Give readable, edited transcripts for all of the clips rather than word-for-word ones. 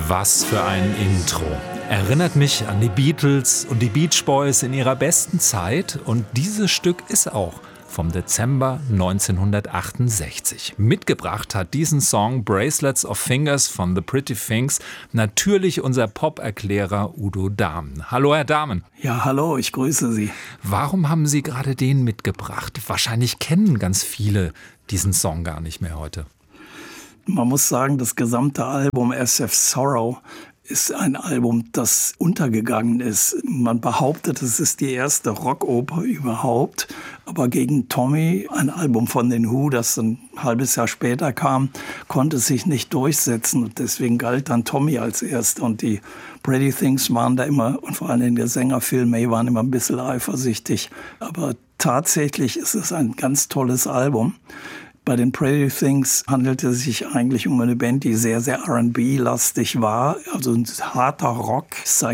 Was für ein Intro. Erinnert mich an die Beatles und die Beach Boys in ihrer besten Zeit. Und dieses Stück ist auch vom Dezember 1968. Mitgebracht hat diesen Song Bracelets of Fingers von The Pretty Things natürlich unser Pop-Erklärer Udo Dahmen. Hallo, Herr Dahmen. Ja, hallo, ich grüße Sie. Warum haben Sie gerade den mitgebracht? Wahrscheinlich kennen ganz viele diesen Song gar nicht mehr heute. Man muss sagen, das gesamte Album SF Sorrow ist ein Album, das untergegangen ist. Man behauptet, es ist die erste Rockoper überhaupt. Aber gegen Tommy, ein Album von den Who, das ein halbes Jahr später kam, konnte es sich nicht durchsetzen. Und deswegen galt dann Tommy als erster. Und die Pretty Things waren da immer, und vor allem der Sänger Phil May, waren immer ein bisschen eifersüchtig. Aber tatsächlich ist es ein ganz tolles Album. Bei den Pretty Things handelte es sich eigentlich um eine Band, die sehr, sehr R&B-lastig war. Also ein harter Rock,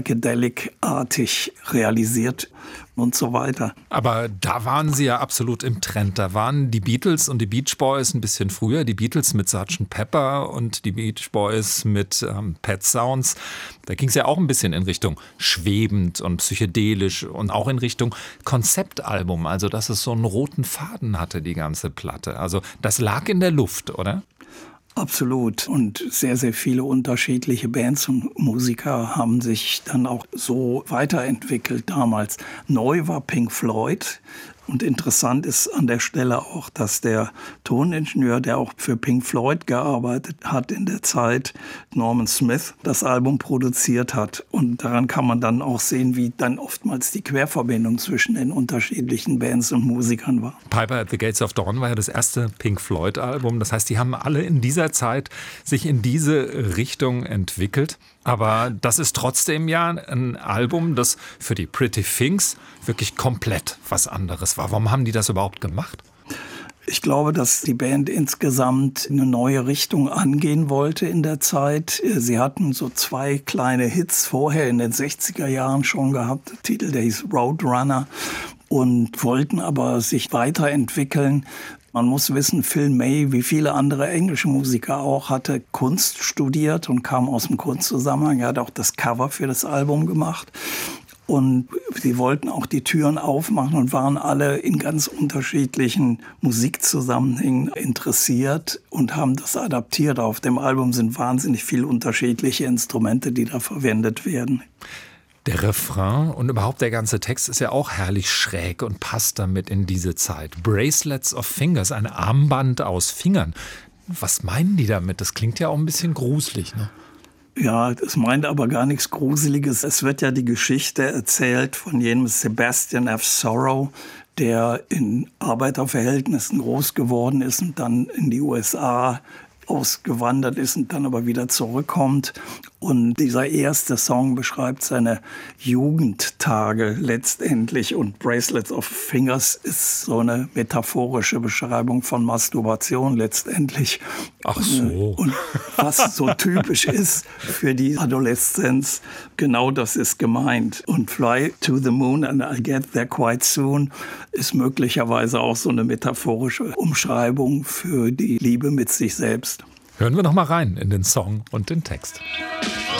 psychedelic-artig realisiert und so weiter. Aber da waren Sie ja absolut im Trend. Da waren die Beatles und die Beach Boys ein bisschen früher. Die Beatles mit Sgt. Pepper und die Beach Boys mit Pet Sounds. Da ging es ja auch ein bisschen in Richtung schwebend und psychedelisch und auch in Richtung Konzeptalbum. Also dass es so einen roten Faden hatte, die ganze Platte. Also das lag in der Luft, oder? Absolut. Und sehr, sehr viele unterschiedliche Bands und Musiker haben sich dann auch so weiterentwickelt damals. Neu war Pink Floyd. Und interessant ist an der Stelle auch, dass der Toningenieur, der auch für Pink Floyd gearbeitet hat in der Zeit, Norman Smith, das Album produziert hat. Und daran kann man dann auch sehen, wie dann oftmals die Querverbindung zwischen den unterschiedlichen Bands und Musikern war. Piper at the Gates of Dawn war ja das erste Pink Floyd-Album. Das heißt, die haben alle in dieser Zeit sich in diese Richtung entwickelt. Aber das ist trotzdem ja ein Album, das für die Pretty Things wirklich komplett was anderes war. Warum haben die das überhaupt gemacht? Ich glaube, dass die Band insgesamt eine neue Richtung angehen wollte in der Zeit. Sie hatten so 2 kleine Hits vorher in den 60er Jahren schon gehabt. Der Titel, der hieß Roadrunner, und wollten aber sich weiterentwickeln. Man muss wissen, Phil May, wie viele andere englische Musiker auch, hatte Kunst studiert und kam aus dem Kunstzusammenhang. Er hat auch das Cover für das Album gemacht. Und sie wollten auch die Türen aufmachen und waren alle in ganz unterschiedlichen Musikzusammenhängen interessiert und haben das adaptiert. Auf dem Album sind wahnsinnig viele unterschiedliche Instrumente, die da verwendet werden. Der Refrain und überhaupt der ganze Text ist ja auch herrlich schräg und passt damit in diese Zeit. Bracelets of Fingers, ein Armband aus Fingern. Was meinen die damit? Das klingt ja auch ein bisschen gruselig, ne? Ja, das meint aber gar nichts Gruseliges. Es wird ja die Geschichte erzählt von jenem Sebastian F. Sorrow, der in Arbeiterverhältnissen groß geworden ist und dann in die USA ausgewandert ist und dann aber wieder zurückkommt. Und dieser erste Song beschreibt seine Jugendtage letztendlich. Und Bracelets of Fingers ist so eine metaphorische Beschreibung von Masturbation letztendlich. Ach so. Und was so typisch ist für die Adoleszenz, genau das ist gemeint. Und Fly to the Moon and I'll get there quite soon ist möglicherweise auch so eine metaphorische Umschreibung für die Liebe mit sich selbst. Hören wir noch mal rein in den Song und den Text.